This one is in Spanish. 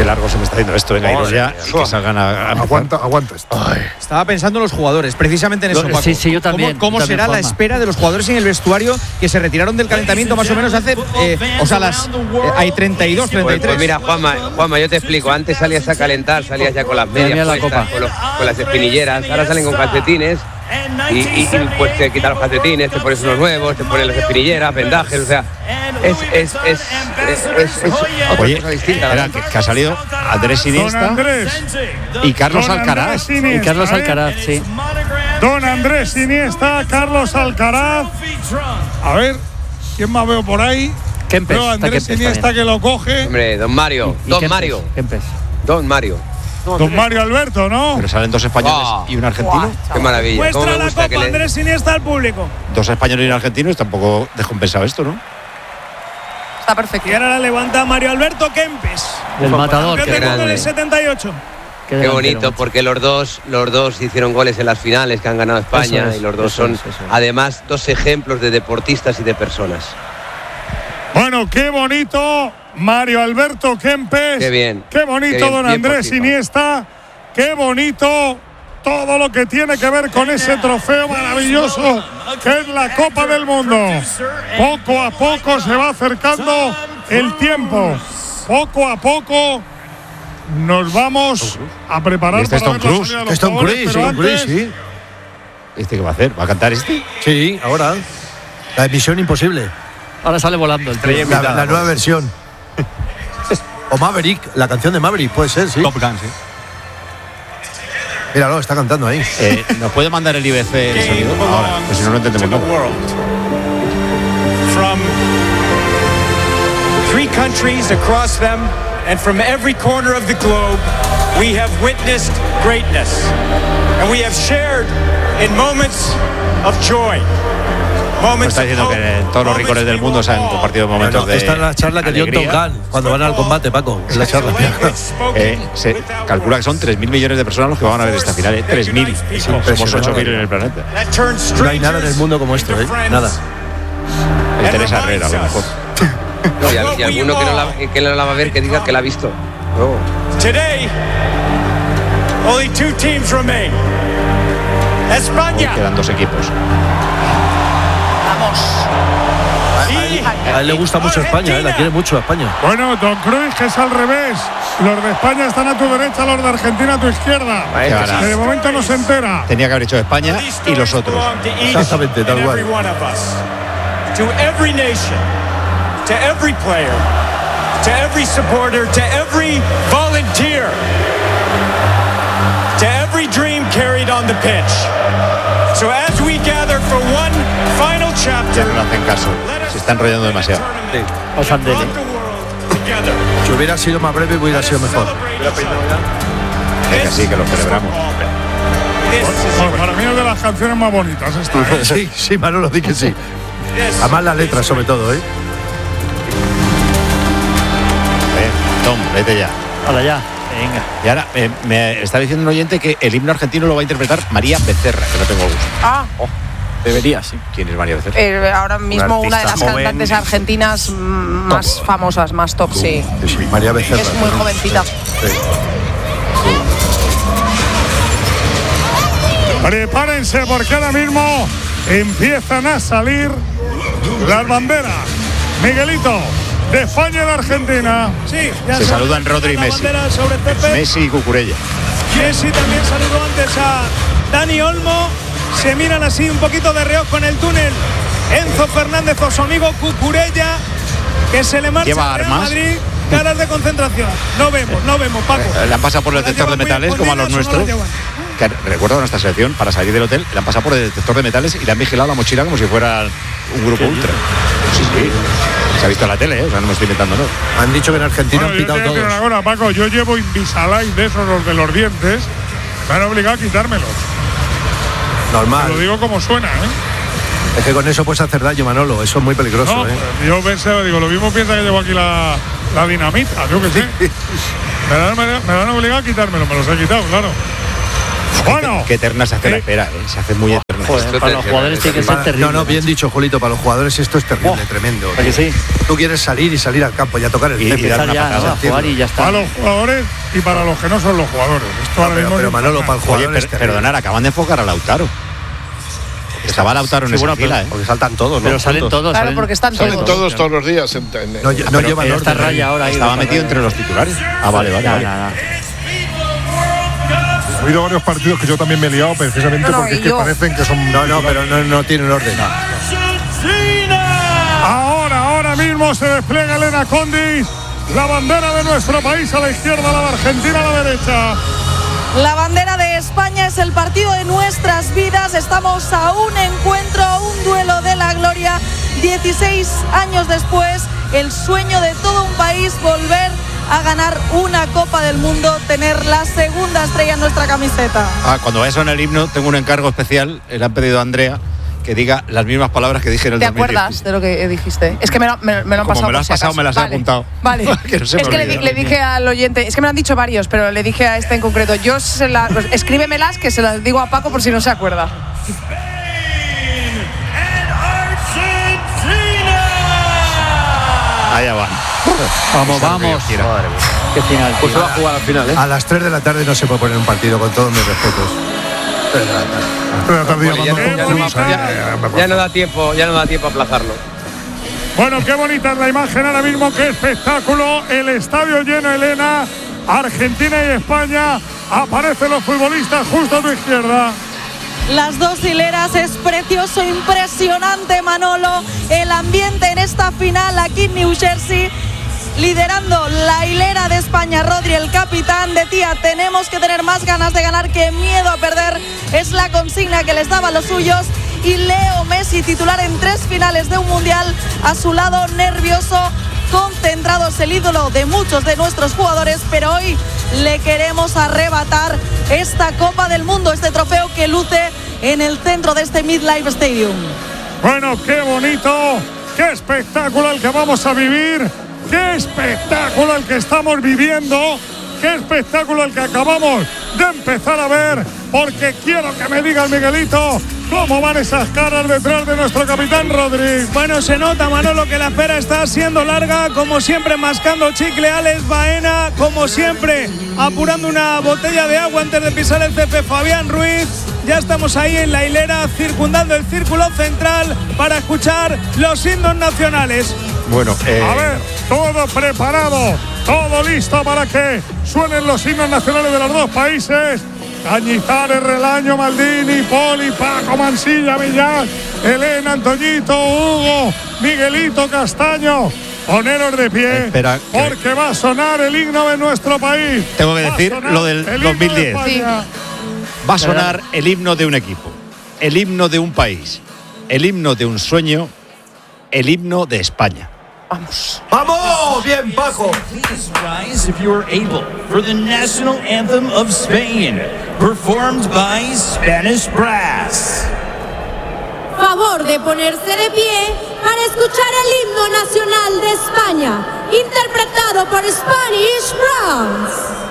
Qué largo se me está haciendo esto. Venga, iros ya y que salgan a Aguanta esto. Estaba pensando en los jugadores, precisamente en eso, Paco. Sí, yo también. ¿Cómo yo también, será la Juanma. espera de los jugadores en el vestuario que se retiraron del calentamiento más o menos hace, hay 32, 33? Pues mira, Juanma, yo te explico. Antes salías a calentar, salías ya con las medias la puestas, con las espinilleras. Ahora salen con calcetines y pues te quitas los calcetines, te pones unos nuevos, te pones las espinilleras, vendajes, o sea, es otra cosa distinta. Espera, que ha salido Andrés Iniesta y Carlos Alcaraz. Y Carlos Alcaraz, sí. Don Andrés Iniesta, Carlos Alcaraz. A ver, ¿quién más veo por ahí? Kempes, Veo a está Andrés Kempes Iniesta también. que lo coge. Hombre, Don Mario. Kempes. Don Mario Alberto, ¿no? Pero salen dos españoles y un argentino. Qué maravilla. ¿Cómo me Muestra la gusta copa que le... Andrés Iniesta al público. Dos españoles y un argentino, es tampoco descompensado esto, ¿no? Está perfecto. Y ahora la levanta Mario Alberto Kempes. El matador. Campeón del mundo en el grande. 78. Qué bonito, porque los dos hicieron goles en las finales que han ganado España, Eso es, y los dos eso son es. además dos ejemplos de deportistas y de personas. Bueno, qué bonito Mario Alberto Kempes. Qué bien. Qué bonito Qué bien, don bien Andrés por FIFA. Iniesta. Qué bonito todo lo que tiene que ver con ese trofeo maravilloso que es la Copa del Mundo. Poco a poco se va acercando el tiempo. Poco a poco nos vamos a preparar Este es para Tom ver la Cruise. salida de los Es Tom jugadores, Cruise, pero Tom Cruise, antes- sí. ¿Este qué va a hacer? ¿Va a cantar este? Sí, ahora. La emisión imposible. Ahora sale volando el tío. La nueva versión. O Maverick, la canción de Maverick, puede ser, sí. Top Gun, sí. Míralo, está cantando ahí. ¿Nos puede mandar el IBC el sonido? Ahora, que si no, no entendemos nada. From 3 countries across them and from every corner of the globe, we have witnessed greatness. And we have shared in moments of joy. Me está diciendo que en todos los rincones del mundo se han compartido momentos de Esta es la charla que dio en Top alegría. Gun cuando van al combate, Paco. Es la charla. Se calcula que son 3.000 millones de personas los que van a ver esta final. 3.000. Somos 8.000 en el planeta. No hay nada en el mundo como esto, ¿eh? Nada. El Teresa Herrera, a lo mejor. No, y alguno que no la va a ver que diga que la ha visto. No. Today, only 2 teams remain. Hoy España. quedan 2 equipos. A él le gusta mucho España, la quiere mucho España. Bueno, Don Cruz, que es al revés. Los de España están a tu derecha, los de Argentina a tu izquierda. Que de momento no se entera. Tenía que haber hecho España y los otros. Exactamente, tal cual. To every nation, to every player, to every supporter, to every volunteer, to every dream carried on the pitch. So as we gather for one final Ya chapter, no le hacen caso. Se está enrollando demasiado. Osandele. together. Si hubiera sido más breve, hubiera sido mejor. Venga, sí, que lo celebramos. Pues para mí es de las canciones más bonitas esta. ¿eh? Sí, sí, Manolo, di que sí. Además la letra, sobre todo, ¿eh? Tom, vete ya. Ahora ya. Venga. Y ahora me está diciendo un oyente que el himno argentino lo va a interpretar María Becerra, que no tengo gusto. Ah, Debería, sí. ¿Quién es María Becerra? ahora mismo una de las artista joven. cantantes argentinas más famosas, más top, sí. Sí, María Becerra. Es muy jovencita. Prepárense porque ahora mismo empiezan a salir las banderas. Miguelito, de España y de Argentina. Sí, ya Se sobre- saludan Rodri y la Messi. bandera sobre el césped. Messi y Cucurella. Messi también saludó antes a Dani Olmo. Se miran así un poquito de reojo en el túnel. Enzo Fernández o su amigo Cucurella, que se le marcha ¿Lleva al Real armas? Madrid. Caras de concentración. No vemos, Paco. Le han pasado por el ¿La detector de llevan muy metales, como a los escondidas o no nuestros. la llevan? Que recuerdo nuestra selección, para salir del hotel, le han pasado por el detector de metales y le han vigilado la mochila como si fuera un grupo ultra. Sí. Se ha visto en la tele, ¿eh? O sea, no me estoy inventando, ¿no? Han dicho que en Argentina Bueno, han yo te pitado voy a decir todos. una cosa, Paco, yo llevo Invisalign de esos, los de los dientes. Me han obligado a quitármelos. Te Normal. lo digo como suena, ¿eh? Es que con eso puedes hacer daño, Manolo. Eso es muy peligroso, No, ¿eh? yo pensé, digo, lo mismo piensa que llevo aquí la dinamita, yo que sé. Me han obligado a quitármelo, me los he quitado, claro. Bueno, Qué eterna se hace la espera, ¿eh? Se hace muy eterna. Joder, para los jugadores tiene que ser terrible. No, bien dicho, Julito, para los jugadores esto es terrible, tremendo. ¿A que sí? Tú quieres salir a campo y a tocar el césped. Y dar ya, a jugar y ya está. Para los jugadores y para los que no son los jugadores. Esto pero Manolo, para el jugador es terrible. Perdonar, acaban de enfocar a Lautaro. Estaba Lautaro en esa fila, porque saltan todos, pero salen todos. Claro, porque están Salen todos los días. No llevan orden. Esta raya ahora estaba metido entre los titulares. Vale. Ha habido varios partidos que yo también me he liado precisamente porque es que parecen que son. Pero no tienen orden. Ahora mismo se despliega Elena Condis, la bandera de nuestro país a la izquierda, la de Argentina a la derecha. La bandera de España es el partido de nuestras vidas. Estamos a un encuentro, a un duelo de la gloria. 16 años después, el sueño de todo un país, volver a ganar una Copa del Mundo, tener la segunda estrella en nuestra camiseta. Cuando vaya a sonar el himno, tengo un encargo especial. Le han pedido a Andrea que diga las mismas palabras que dije en el 2010. ¿Te acuerdas de lo que dijiste? Es que me lo han pasado. Como me lo has pasado, me las he apuntado. Vale. Que no se me es que olvide. le dije al oyente, es que me lo han dicho varios, pero le dije a este en concreto, pues, escríbemelas que se las digo a Paco por si no se acuerda. Allá van. Vamos. Qué final. Pues se va a jugar al final, ¿eh? A las 3 de la tarde no se puede poner un partido, con todos mis respetos. 3 de la tarde. Ya no da tiempo a aplazarlo. Bueno, qué bonita es la imagen ahora mismo, qué espectáculo. El estadio lleno, Elena. Argentina y España. Aparecen los futbolistas justo a tu izquierda. Las dos hileras, es precioso, impresionante, Manolo. El ambiente en esta final aquí en New Jersey. Liderando la hilera de España, Rodri, el capitán, decía: tenemos que tener más ganas de ganar que miedo a perder. Es la consigna que les daba a los suyos. Y Leo Messi, titular en 3 finales de un mundial, a su lado, nervioso, concentrado, es el ídolo de muchos de nuestros jugadores, pero hoy le queremos arrebatar esta Copa del Mundo, este trofeo que luce en el centro de este MetLife Stadium. Bueno, qué bonito, qué espectáculo el que vamos a vivir. ¡Qué espectáculo el que estamos viviendo! ¡Qué espectáculo el que acabamos de empezar a ver! Porque quiero que me diga el Miguelito cómo van esas caras detrás de nuestro capitán Rodri. Bueno, se nota, Manolo, que la espera está siendo larga. Como siempre, mascando chicle Alex Baena. Como siempre, apurando una botella de agua antes de pisar el césped Fabián Ruiz. Ya estamos ahí en la hilera, circundando el círculo central para escuchar los himnos nacionales. Bueno, a ver, todo preparado, todo listo para que suenen los himnos nacionales de los dos países. Cañizares, Relaño, Maldini, Poli, Paco, Mansilla, Millán, Elena, Antoñito, Hugo, Miguelito, Castaño. Poneros de pie, espera, porque va a sonar el himno de nuestro país. Tengo que decir lo del 2010. Sí. Va a sonar el himno de un equipo, el himno de un país, el himno de un sueño, el himno de España. Vamos. ¡Vamos! ¡Bien, Paco! Please rise if you are able for the national anthem of Spain, performed by Spanish Brass. Favor de ponerse de pie para escuchar el himno nacional de España, interpretado por Spanish Brass.